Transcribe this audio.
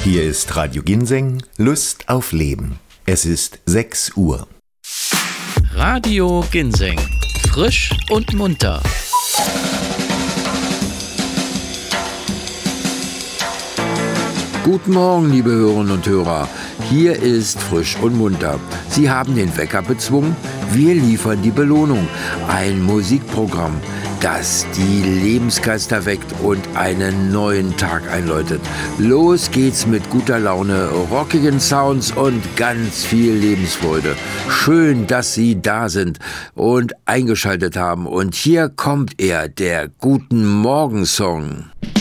Hier ist Radio Ginseng, Lust auf Leben. Es ist 6 Uhr. Radio Ginseng, frisch und munter. Guten Morgen, liebe Hörerinnen und Hörer. Hier ist frisch und munter. Sie haben den Wecker bezwungen. Wir liefern die Belohnung. Ein Musikprogramm, das die Lebensgeister weckt und einen neuen Tag einläutet. Los geht's mit guter Laune, rockigen Sounds und ganz viel Lebensfreude. Schön, dass Sie da sind und eingeschaltet haben. Und hier kommt er, der Guten Morgen Song.